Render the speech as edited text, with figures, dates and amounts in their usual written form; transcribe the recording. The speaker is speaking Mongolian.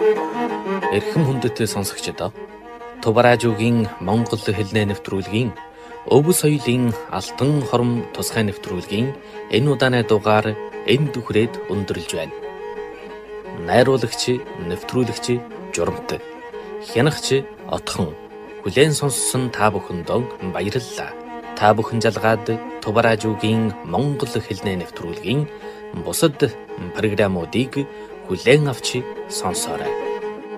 Эрхэм хүндэт сонсогчдоо Тубаражуугийн Монгол хэлний нэвтрүүлгийн өв соёлын алтан хором тусгай нэвтрүүлгийн энэ удааны дугаар энд үхрээд өндөрлж байна. Найруулагч, нэвтрүүлэгч Журамт, хянагч Отхон хүлээн сонссон та бүхэндээ баярлалаа. Та бүхэн жалгаад Тубаражуугийн Монгол хэлний нэвтрүүлгийн бусад програмуудыг хүлээн авч сонсоорой.